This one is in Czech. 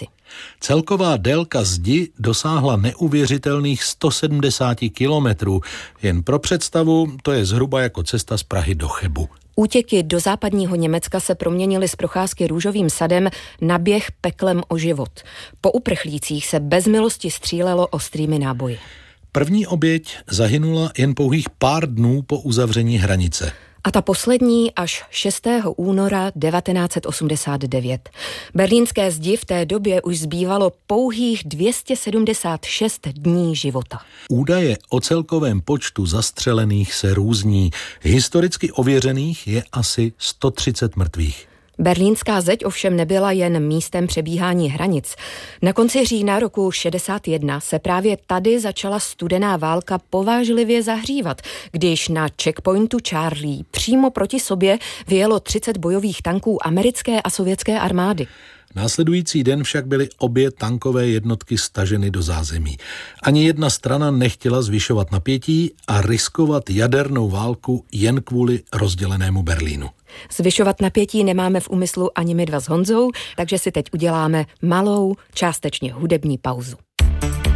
Celková délka zdi dosáhla neuvěřitelných 170 kilometrů. Jen pro představu, to je zhruba jako cesta z Prahy do Chebu. Útěky do západního Německa se proměnily z procházky růžovým sadem na běh peklem o život. Po uprchlících se bez milosti střílelo ostrými náboji. První oběť zahynula jen pouhých pár dnů po uzavření hranice. A ta poslední až 6. února 1989. Berlínské zdi v té době už zbývalo pouhých 276 dní života. Údaje o celkovém počtu zastřelených se různí. Historicky ověřených je asi 130 mrtvých. Berlínská zeď ovšem nebyla jen místem přebíhání hranic. Na konci října roku 61 se právě tady začala studená válka povážlivě zahřívat, když na checkpointu Charlie přímo proti sobě vyjelo 30 bojových tanků americké a sovětské armády. Následující den však byly obě tankové jednotky staženy do zázemí. Ani jedna strana nechtěla zvyšovat napětí a riskovat jadernou válku jen kvůli rozdělenému Berlínu. Zvyšovat napětí nemáme v úmyslu ani my dva s Honzou, takže si teď uděláme malou, částečně hudební pauzu.